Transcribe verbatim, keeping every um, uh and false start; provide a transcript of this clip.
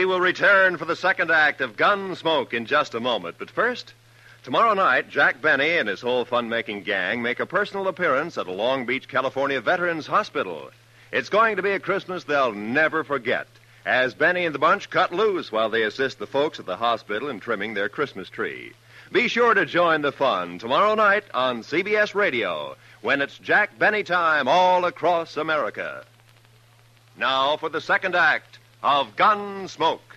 will return for the second act of Gunsmoke in just a moment. But first, tomorrow night, Jack Benny and his whole fun-making gang make a personal appearance at a Long Beach, California Veterans Hospital. It's going to be a Christmas they'll never forget, as Benny and the bunch cut loose while they assist the folks at the hospital in trimming their Christmas tree. Be sure to join the fun tomorrow night on C B S Radio, when it's Jack Benny time all across America. Now for the second act of Gunsmoke.